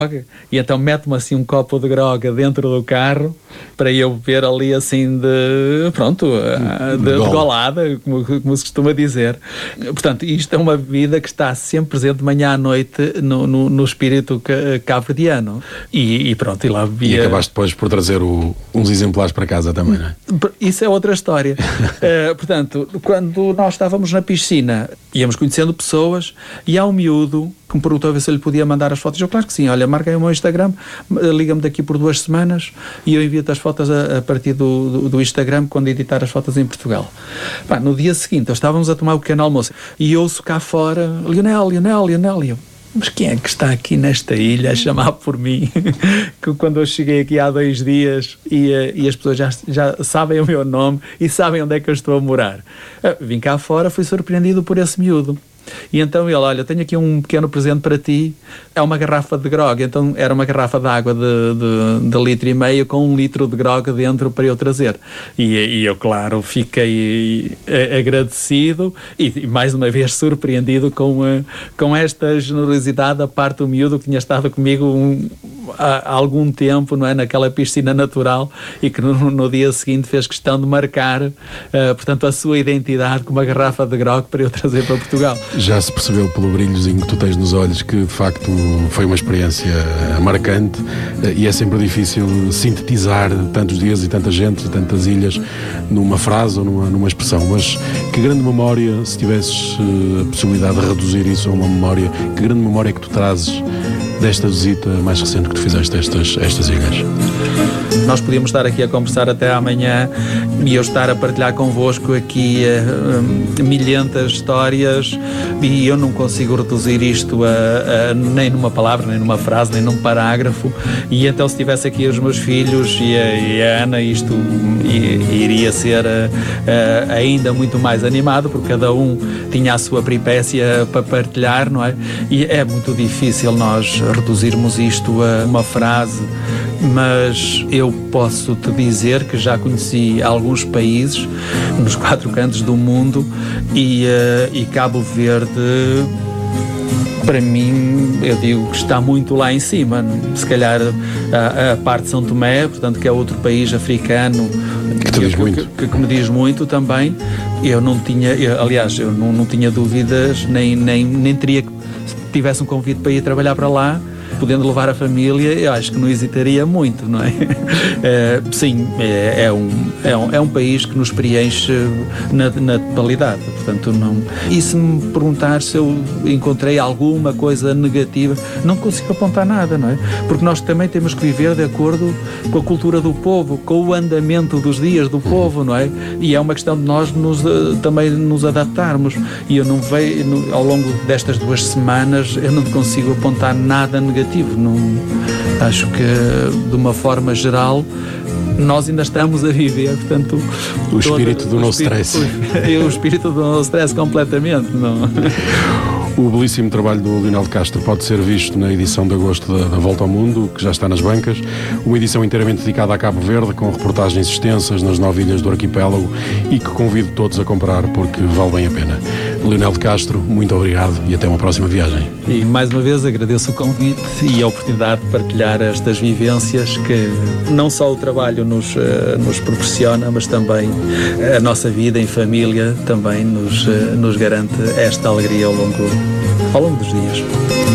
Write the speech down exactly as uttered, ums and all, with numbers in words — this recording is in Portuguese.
e então mete-me assim um copo de grog dentro do carro para eu beber ali assim de, pronto, de, de golada, como, como se costuma dizer. Portanto, isto é uma bebida que está sempre presente de manhã à noite no, no, no espírito cabo-verdiano. E, e pronto, e lá bebia... E acabaste depois por trazer o, uns exemplares para casa também, não é? Isso é outra história. uh, portanto, quando nós estávamos na piscina, íamos conhecendo pessoas e há um miúdo que me perguntou a ver se eu lhe podia mandar as fotos. Eu, claro que sim, olha, marca aí o meu Instagram, liga-me daqui por duas semanas e eu envio-te as fotos a, a partir do, do, do Instagram quando editar as fotos em Portugal. Pá, no dia seguinte, estávamos a tomar o pequeno almoço e ouço cá fora, Lionel, Lionel, Lionel, e eu, mas quem é que está aqui nesta ilha a chamar por mim? Que quando eu cheguei aqui há dois dias e, e as pessoas já, já sabem o meu nome e sabem onde é que eu estou a morar. Vim cá fora, fui surpreendido por esse miúdo. E então ele, olha, tenho aqui um pequeno presente para ti, é uma garrafa de grog. Então era uma garrafa de água de, de, de litro e meio com um litro de grog dentro para eu trazer. E, e eu, claro, fiquei agradecido e, e mais uma vez surpreendido com, com esta generosidade da parte do miúdo que tinha estado comigo um, há, há algum tempo, não é, naquela piscina natural e que no, no dia seguinte fez questão de marcar, uh, portanto, a sua identidade com uma garrafa de grog para eu trazer para Portugal. Já se percebeu pelo brilhozinho que tu tens nos olhos que de facto foi uma experiência marcante e é sempre difícil sintetizar tantos dias e tanta gente e tantas ilhas numa frase ou numa, numa expressão, mas que grande memória, se tivesses a possibilidade de reduzir isso a uma memória, que grande memória é que tu trazes desta visita mais recente que tu fizeste a estas, a estas ilhas? Nós podíamos estar aqui a conversar até amanhã e eu estar a partilhar convosco aqui uh, milhentas histórias e eu não consigo reduzir isto a, a, nem numa palavra, nem numa frase, nem num parágrafo. E então se tivesse aqui os meus filhos e a, e a Ana, isto i, iria ser uh, uh, ainda muito mais animado, porque cada um tinha a sua peripécia para partilhar, não é? E é muito difícil nós reduzirmos isto a uma frase, mas eu posso te dizer que já conheci alguns países nos quatro cantos do mundo e, uh, e Cabo Verde, para mim, eu digo que está muito lá em cima. Se calhar a, a parte de São Tomé, portanto, que é outro país africano que, que, que, que, que me diz muito também. Eu não tinha, eu, aliás, eu não, não tinha dúvidas, nem, nem, nem teria, se tivesse um convite para ir trabalhar para lá, podendo levar a família, eu acho que não hesitaria muito, não é? É, sim, é, é, um, é, um, é um país que nos preenche na, na totalidade, portanto não... E se me perguntar se eu encontrei alguma coisa negativa, não consigo apontar nada, não é? Porque nós também temos que viver de acordo com a cultura do povo, com o andamento dos dias do povo, não é? E é uma questão de nós nos, também nos adaptarmos. E eu não vejo, ao longo destas duas semanas, eu não consigo apontar nada negativo. Não, acho que de uma forma geral nós ainda estamos a viver, portanto, o espírito do no stress. O, o espírito do no stress completamente, não. O belíssimo trabalho do Lionel de Castro pode ser visto na edição de agosto da, da Volta ao Mundo, que já está nas bancas, uma edição inteiramente dedicada a Cabo Verde, com reportagens extensas nas nove ilhas do arquipélago e que convido todos a comprar porque vale bem a pena. Lionel de Castro, muito obrigado e até uma próxima viagem. E mais uma vez agradeço o convite e a oportunidade de partilhar estas vivências que não só o trabalho nos, nos proporciona, mas também a nossa vida em família também nos, nos garante esta alegria ao longo, ao longo dos dias.